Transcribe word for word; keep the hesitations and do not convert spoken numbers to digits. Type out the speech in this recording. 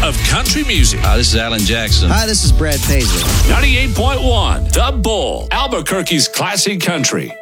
of country music. Hi, this is Alan Jackson. Hi, this is Brad Paisley. ninety-eight point one, The Bull, Albuquerque's classic country.